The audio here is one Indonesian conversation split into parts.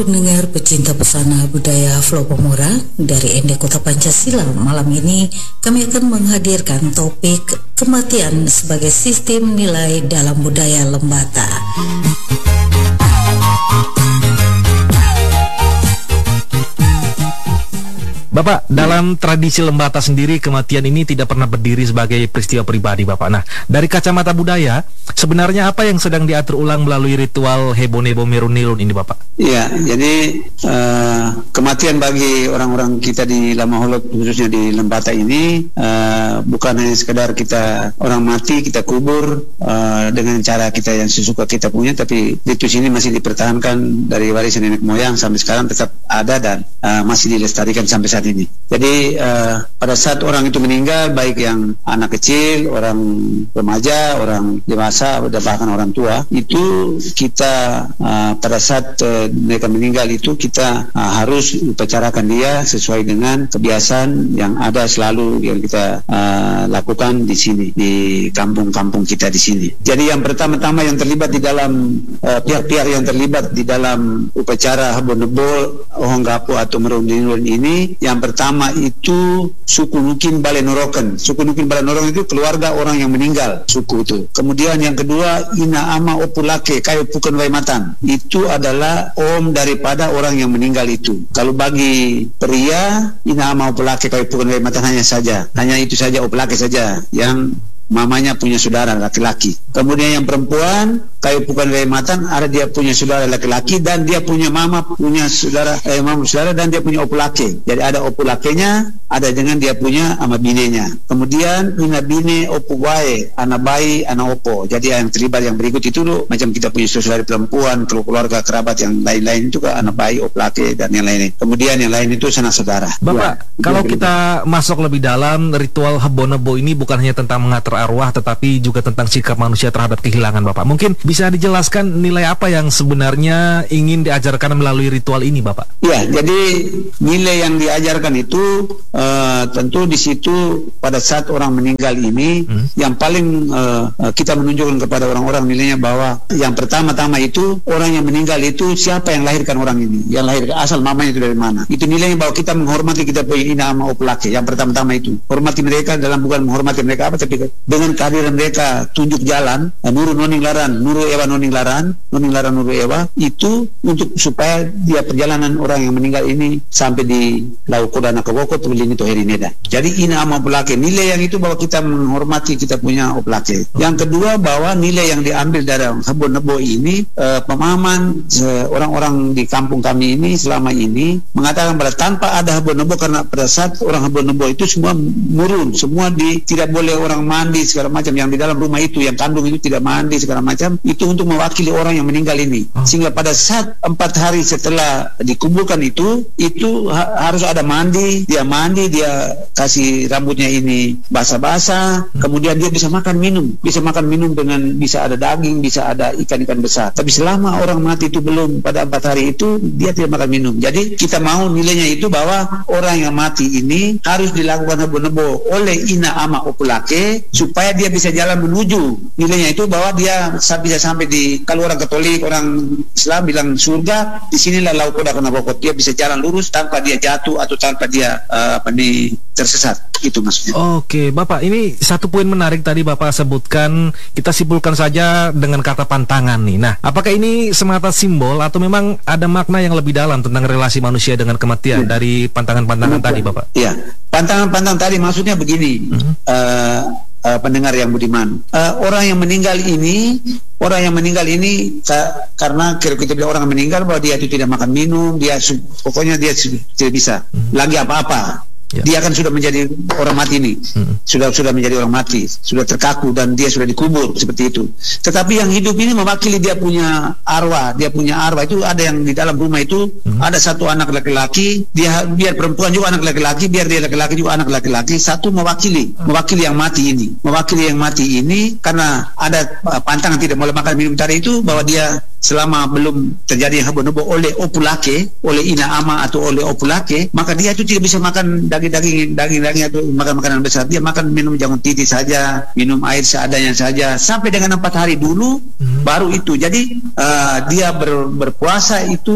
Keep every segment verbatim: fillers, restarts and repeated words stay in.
Pendengar pecinta pesona budaya Flow Pomora dari Ende Kota Pancasila, malam ini kami akan menghadirkan topik kematian sebagai sistem nilai dalam budaya Lembata. Bapak, dalam tradisi Lembata sendiri kematian ini tidak pernah berdiri sebagai peristiwa pribadi, Bapak. Nah, dari kacamata budaya, sebenarnya apa yang sedang diatur ulang melalui ritual Hebonebo Merunilun ini, Bapak? Iya, jadi uh, kematian bagi orang-orang kita di Lamaholot, khususnya di Lembata ini, uh, bukan hanya sekedar kita orang mati, kita kubur uh, dengan cara kita yang sesuka kita punya, tapi ritus ini masih dipertahankan dari warisan nenek moyang sampai sekarang tetap ada dan uh, masih dilestarikan sampai saat ini. Jadi uh, pada saat orang itu meninggal, baik yang anak kecil, orang remaja, orang dewasa, bahkan orang tua, itu kita uh, pada saat uh, mereka meninggal itu kita uh, harus upacarakan dia sesuai dengan kebiasaan yang ada selalu yang kita uh, lakukan di sini, di kampung-kampung kita di sini. Jadi yang pertama-tama yang terlibat di dalam uh, pihak-pihak yang terlibat di dalam upacara Habonebo Ohonggapo atau Merunilun ini, yang pertama itu suku Nukin Balenoroken. Suku Nukin Balenoroken itu keluarga orang yang meninggal, suku itu. Kemudian yang kedua, Ina Ama Opulake Kayo Puken Waimatan. Itu adalah om daripada orang yang meninggal itu. Kalau bagi pria, Ina Ama Opulake Kayo Puken Waimatan hanya saja, hanya itu saja, Opulake saja yang mamanya punya saudara laki-laki. Kemudian yang perempuan, kayu pukan Waimatan, ada dia punya saudara laki-laki dan dia punya mama punya saudara, eh mama saudara dan dia punya opulake. Jadi ada opulakenya, ada dengan dia punya ama binenya. Kemudian ina bine opuwae, anak bayi, anak opo. Jadi yang terlibat yang berikut itu loh, macam kita punya saudara perempuan, keluarga kerabat yang lain-lain juga anak bayi, opulake dan yang lainnya. Kemudian yang lain itu sanak saudara. Bapak, ya, kalau kita masuk lebih dalam, ritual Habonebo ini bukan hanya tentang mengatur arwah tetapi juga tentang sikap manusia terhadap kehilangan, Bapak. Mungkin bisa dijelaskan nilai apa yang sebenarnya ingin diajarkan melalui ritual ini, Bapak? Ya, jadi nilai yang diajarkan itu uh, tentu di situ pada saat orang meninggal ini hmm. yang paling uh, kita menunjukkan kepada orang-orang nilainya bahwa yang pertama-tama itu orang yang meninggal itu siapa yang lahirkan orang ini, yang lahir asal mamanya itu dari mana. Itu nilainya bahwa kita menghormati kita punya ina ama opulake. Yang pertama-tama itu hormati mereka dalam bukan menghormati mereka apa, tapi dengan kehadiran mereka tunjuk jalan, nuru noning laran, nuru ewa noning laran, noning laran nuru ewa, itu untuk supaya dia perjalanan orang yang meninggal ini sampai di Laukodana Kewoko Tulini Toherineda. Jadi ina ama opulake, nilai yang itu bahwa kita menghormati kita punya opulake. Yang kedua bahwa nilai yang diambil dari Habonebo ini, eh, pemahaman eh, orang-orang di kampung kami ini selama ini mengatakan bahwa tanpa ada Habonebo, karena pada saat orang Habonebo itu semua murun, semua di tidak boleh orang mandi segala macam, yang di dalam rumah itu yang kandung itu tidak mandi segala macam, itu untuk mewakili orang yang meninggal ini. Sehingga pada saat empat hari setelah dikuburkan itu itu ha harus ada mandi, dia mandi, dia kasih rambutnya ini basah-basah, kemudian dia bisa makan minum, bisa makan minum dengan bisa ada daging, bisa ada ikan-ikan besar. Tapi selama orang mati itu belum pada empat hari itu dia tidak makan minum. Jadi kita mau nilainya itu bahwa orang yang mati ini harus dilakukan Habonebo oleh ina ama opulake supaya dia bisa jalan menuju nilainya itu bahwa dia bisa sampai di, kalau orang Katolik, orang Islam bilang surga, di sinilah Laukoda kena pokok, dia bisa jalan lurus tanpa dia jatuh atau tanpa dia uh, apa nih tersesat. Itu maksudnya. Oke, Bapak, ini satu poin menarik tadi Bapak sebutkan, kita simpulkan saja dengan kata pantangan nih. Nah, apakah ini semata simbol atau memang ada makna yang lebih dalam tentang relasi manusia dengan kematian hmm. dari pantangan-pantangan tadi, Bapak? Iya, pantangan-pantangan tadi maksudnya begini. Hmm. Uh, Uh, pendengar yang budiman, uh, orang yang meninggal ini, orang yang meninggal ini ka karena kira kita bilang orang yang meninggal bahwa dia itu tidak makan minum, dia pokoknya dia tidak bisa hmm. lagi apa-apa. Ya. Dia kan sudah menjadi orang mati ini, hmm. sudah sudah menjadi orang mati, sudah terkaku dan dia sudah dikubur seperti itu. Tetapi yang hidup ini mewakili dia punya arwah, dia punya arwah itu ada yang di dalam rumah itu hmm. ada satu anak laki-laki, dia biar perempuan juga anak laki-laki, biar dia laki-laki juga anak laki-laki, satu mewakili, hmm. mewakili yang mati ini, mewakili yang mati ini karena ada uh, pantangan tidak boleh makan minum tadi itu bahwa dia selama belum terjadi Habonebo oleh opulake, oleh ina ama atau oleh opulake, maka dia itu tidak bisa makan daging-daging daging-daging atau makan makanan besar. Dia makan minum jangan titi saja, minum air seadanya saja sampai dengan empat hari dulu hmm. baru itu. Jadi uh, dia ber, berpuasa itu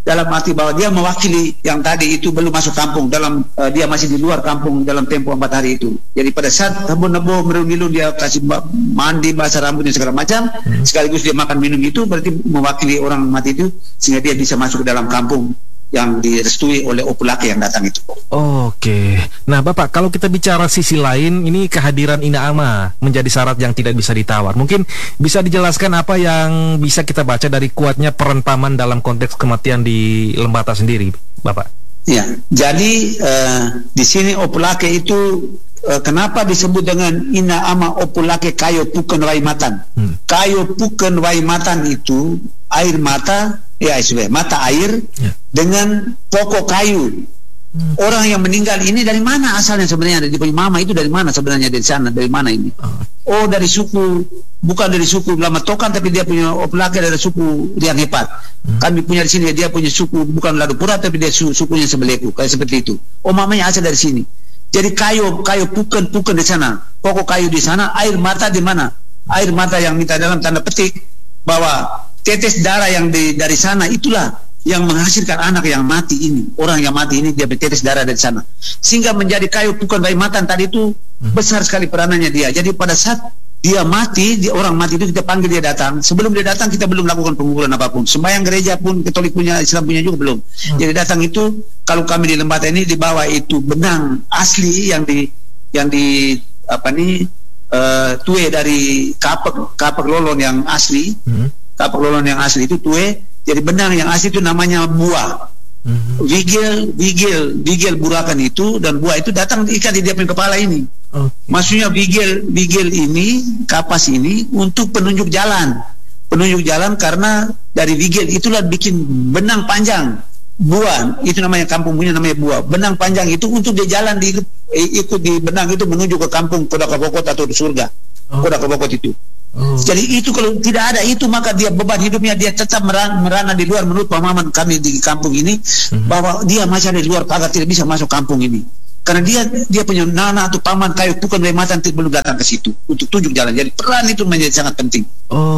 dalam arti bahwa dia mewakili yang tadi itu belum masuk kampung, dalam uh, dia masih di luar kampung dalam tempo empat hari itu. Jadi pada saat hebo-nebo merun-milun dia kasih mandi, basah rambut dan segala macam, hmm. sekaligus dia makan minum itu berarti mewakili orang mati itu sehingga dia bisa masuk ke dalam kampung yang direstui oleh Opulake yang datang itu. Oke. Nah, Bapak, kalau kita bicara sisi lain, ini kehadiran Ina Ama menjadi syarat yang tidak bisa ditawar. Mungkin bisa dijelaskan apa yang bisa kita baca dari kuatnya peran paman dalam konteks kematian di Lembata sendiri, Bapak? Ya, jadi uh, di sini Opulake itu uh, kenapa disebut dengan Ina Ama Opulake Kayo Puken Waimatan? Hmm. Kayo Puken Waimatan itu air mata, ya S W, mata air ya. Dengan pokok kayu. Hmm. Orang yang meninggal ini dari mana asalnya sebenarnya? Dari punya mama itu dari mana sebenarnya, dari sana, dari mana ini? Oh, oh dari suku, bukan dari suku Lama Tokan, tapi dia punya Opulake dari suku Riang Hepat. Hmm. Kami punya di sini dia punya suku bukan Ladupura, tapi dia su sukunya Sebeleku, kayak seperti itu. Oh, mamanya asal dari sini. Jadi kayu, kayu puken, puken di sana, pokok kayu di sana, air mata di mana? Air mata yang minta dalam tanda petik bahwa tetes darah yang di, dari sana itulah yang menghasilkan anak yang mati ini. Orang yang mati ini dia bertetes darah dari sana, sehingga menjadi kayu puken Waimatan tadi itu hmm. besar sekali peranannya dia. Jadi pada saat dia mati, dia, orang mati itu kita panggil dia datang. Sebelum dia datang kita belum lakukan penguburan apapun. Sembahyang gereja pun, Katolik punya, Islam punya juga belum. Hmm. Jadi datang itu, kalau kami di Lembata ini di bawah itu benang asli yang di yang di apa nih uh, tue dari kapak kapak lolon yang asli. Hmm. Kapak lolon yang asli itu tue. Jadi benang yang asli itu namanya buah. Mm-hmm. Vigil, vigil, vigil burakan itu, dan buah itu datang ikat di dia punya kepala ini. Okay. Maksudnya vigil, vigil ini, kapas ini untuk penunjuk jalan. Penunjuk jalan karena dari vigil itulah bikin benang panjang. Buah, itu namanya kampung punya namanya buah. Benang panjang itu untuk dia jalan di ikut di benang itu menuju ke kampung Kodaka Bokot atau di surga. Oh. Kodaka Bokot itu. Oh. Jadi itu kalau tidak ada itu maka dia beban hidupnya dia tetap merana, merana di luar. Menurut pemahaman kami di kampung ini mm-hmm. bahwa dia masih ada di luar pagar, tidak bisa masuk kampung ini karena dia dia punya nana atau paman kayu puken Waimatan belum datang ke situ untuk tunjuk jalan. Jadi peran itu menjadi sangat penting.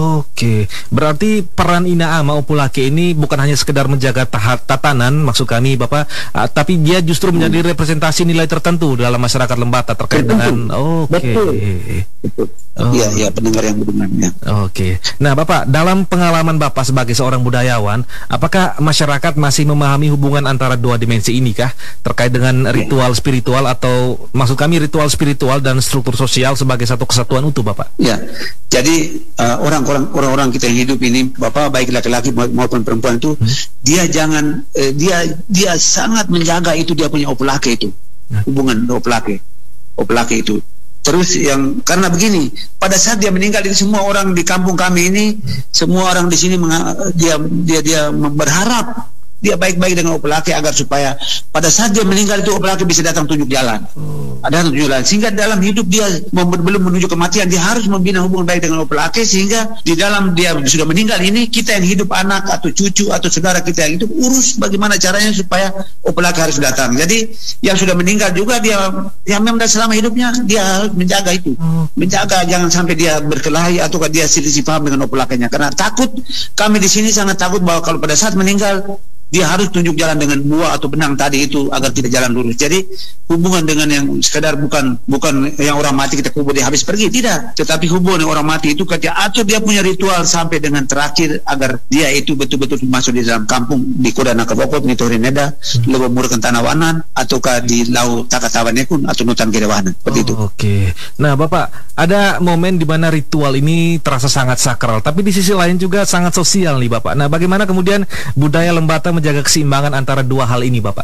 Oke, berarti peran Ina Ama Opulake ini bukan hanya sekedar menjaga tahat tatanan, maksud kami Bapak, uh, tapi dia justru menjadi hmm. representasi nilai tertentu dalam masyarakat Lembata terkait betul. Dengan oke. Okay. Betul. Betul. Iya, oh. ya pendengar yang berdengarnya. Oke. Nah, Bapak, dalam pengalaman Bapak sebagai seorang budayawan, apakah masyarakat masih memahami hubungan antara dua dimensi ini kah terkait dengan ritual spiritual atau maksud kami ritual spiritual dan struktur sosial sebagai satu kesatuan utuh, Bapak? Ya. Jadi uh, orang-orang orang-orang kita yang hidup ini, Bapak, baik laki-laki maupun perempuan itu, hmm? dia jangan uh, dia dia sangat menjaga itu dia punya Opulake itu. Hmm. Hubungan Opulake. Opulake itu. Terus yang karena begini, pada saat dia meninggal itu semua orang di kampung kami ini, hmm. semua orang di sini dia dia dia berharap dia baik-baik dengan Opulake agar supaya pada saat dia meninggal itu Opulake bisa datang tunjuk jalan. Hmm. Ada tunjuk jalan sehingga dalam hidup dia belum menuju kematian dia harus membina hubungan baik dengan Opulake sehingga di dalam dia sudah meninggal ini kita yang hidup anak atau cucu atau saudara kita yang hidup urus bagaimana caranya supaya Opulake harus datang. Jadi yang sudah meninggal juga dia yang memang selama hidupnya dia harus menjaga itu. Hmm. Menjaga jangan sampai dia berkelahi atau dia selisih paham dengan Opulakenya karena takut kami di sini sangat takut bahwa kalau pada saat meninggal dia harus tunjuk jalan dengan buah atau benang tadi itu agar tidak jalan lurus. Jadi hubungan dengan yang sekedar bukan bukan yang orang mati kita kubur dia habis pergi, tidak. Tetapi hubungan orang mati itu ketika atau dia punya ritual sampai dengan terakhir agar dia itu betul-betul masuk di dalam kampung di Kodana Kabokot, di Torineda, hmm. Lebo Murkan Tanawanan, ataukah di Lau Takatawanekun atau Nutan Gerewanan. Seperti oh, itu. Oke. Okay. Nah, Bapak, ada momen di mana ritual ini terasa sangat sakral, tapi di sisi lain juga sangat sosial nih, Bapak. Nah, bagaimana kemudian budaya Lembata menjaga keseimbangan antara dua hal ini, Bapak?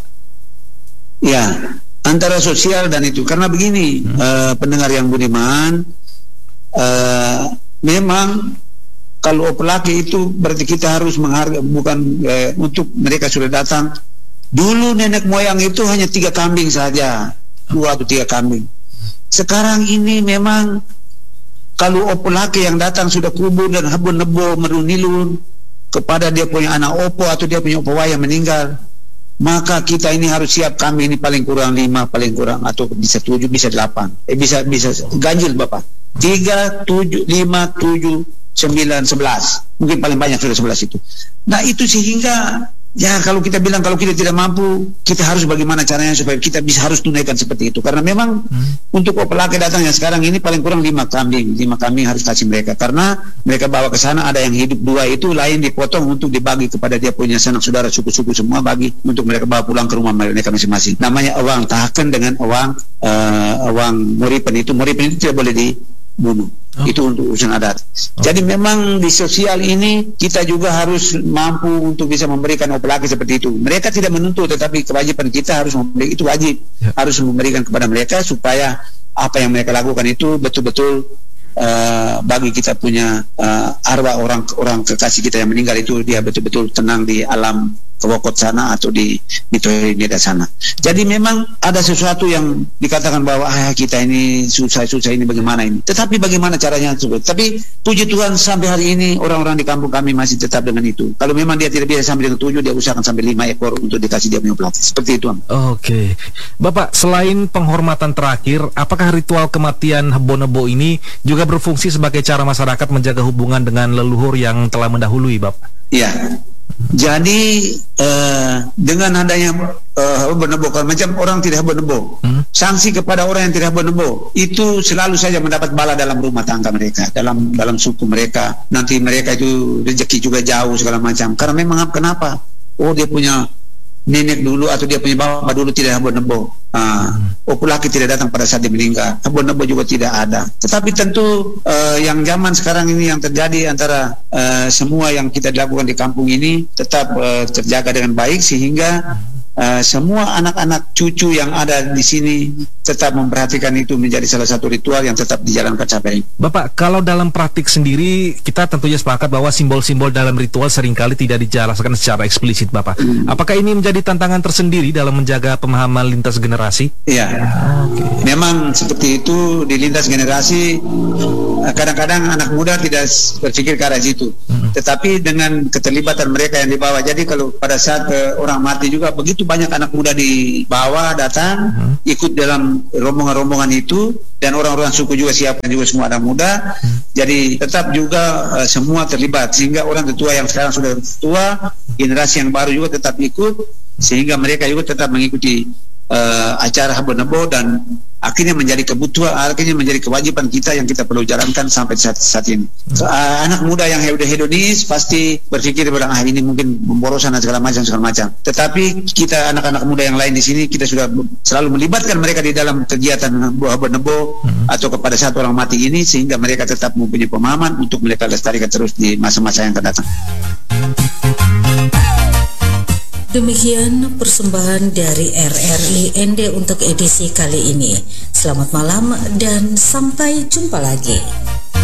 Ya, antara sosial dan itu. Karena begini, hmm. uh, pendengar yang budiman, uh, memang kalau Opulake itu berarti kita harus menghargai, bukan uh, untuk mereka sudah datang. Dulu nenek moyang itu hanya tiga kambing saja, dua atau tiga kambing. Sekarang ini memang kalau Opulake yang datang sudah kubur dan habun nebo merunilun kepada dia punya anak opo atau dia punya opo yang meninggal, maka kita ini harus siap. Kami ini paling kurang lima, paling kurang atau bisa tujuh, bisa delapan, eh bisa bisa ganjil Bapak, tiga, tujuh, lima, tujuh, sembilan, sebelas, mungkin paling banyak sudah sebelas itu. Nah itu sehingga Ya kalau kita bilang kalau kita tidak mampu, kita harus bagaimana caranya supaya kita bisa harus tunaikan seperti itu. Karena memang hmm. untuk opelake datang yang sekarang ini paling kurang lima kambing, lima kambing harus kasih mereka. Karena mereka bawa ke sana ada yang hidup dua itu lain dipotong untuk dibagi kepada dia punya sanak saudara suku-suku semua bagi untuk mereka bawa pulang ke rumah mereka masing-masing. Namanya awang tahaken dengan awang uh, awang moripen itu moripen itu tidak boleh dibunuh. Oh. Itu untuk urusan adat. Oh. Jadi memang di sosial ini kita juga harus mampu untuk bisa memberikan opelake seperti itu. Mereka tidak menuntut, tetapi kewajiban kita harus memberi, itu wajib ya. Harus memberikan kepada mereka supaya apa yang mereka lakukan itu betul-betul uh, bagi kita punya uh, arwah orang orang kekasih kita yang meninggal itu dia betul-betul tenang di alam kewokot sana atau di di Toyota sana. Jadi memang ada sesuatu yang dikatakan bahwa ah, kita ini susah-susah ini bagaimana ini. Tetapi bagaimana caranya? Tapi puji Tuhan sampai hari ini orang-orang di kampung kami masih tetap dengan itu. Kalau memang dia tidak bisa sampai dengan tujuh, dia usahakan sampai lima ekor untuk dikasih dia punya pelatih. Seperti itu. Oke, Bapak, selain penghormatan terakhir, apakah ritual kematian Hebo-Nebo ini juga berfungsi sebagai cara masyarakat menjaga hubungan dengan leluhur yang telah mendahului, Bapak? Iya. Jadi uh, dengan adanya uh, Hebo-Nebo, macam orang tidak Hebo-Nebo, hmm? sanksi kepada orang yang tidak Hebo-Nebo itu selalu saja mendapat bala dalam rumah tangga mereka, dalam dalam suku mereka. Nanti mereka itu rezeki juga jauh segala macam. Karena memang kenapa? Oh, dia punya nenek dulu atau dia punya bapak dulu tidak Hebo-Nebo. Ah, opelake tidak datang pada saat dia meninggal. Hebo-Nebo juga tidak ada. Tetapi tentu uh, yang zaman sekarang ini yang terjadi antara uh, semua yang kita lakukan di kampung ini tetap uh, terjaga dengan baik sehingga uh, semua anak-anak cucu yang ada di sini tetap memperhatikan itu menjadi salah satu ritual yang tetap dijalankan sampai ini. Bapak, kalau dalam praktik sendiri kita tentunya sepakat bahwa simbol-simbol dalam ritual seringkali tidak dijelaskan secara eksplisit, Bapak. Hmm. Apakah ini menjadi tantangan tersendiri dalam menjaga pemahaman lintas generasi? Iya. Okay. Memang seperti itu di lintas generasi. Kadang-kadang anak muda tidak berpikir ke arah situ. Hmm. Tetapi dengan keterlibatan mereka yang dibawa. Jadi kalau pada saat uh, orang mati juga begitu banyak anak muda dibawa datang hmm. ikut dalam rombongan-rombongan itu, dan orang-orang suku juga siapkan juga semua anak muda. Hmm. Jadi tetap juga uh, semua terlibat sehingga orang tua yang sekarang sudah tua, generasi yang baru juga tetap ikut sehingga mereka juga tetap mengikuti uh, acara Hebo-Nebo dan akhirnya menjadi kebutuhan, akhirnya menjadi kewajiban kita yang kita perlu jalankan sampai saat, saat ini. Hmm. So, uh, anak muda yang udah hedonis pasti berpikir bilang ah ini mungkin pemborosan dan segala macam segala macam. Tetapi kita anak-anak muda yang lain di sini kita sudah selalu melibatkan mereka di dalam kegiatan Hebo-Nebo hmm. atau kepada saat orang mati ini sehingga mereka tetap mempunyai pemahaman untuk mereka lestarikan terus di masa-masa yang akan datang. Demikian persembahan dari R R I Ende untuk edisi kali ini. Selamat malam dan sampai jumpa lagi.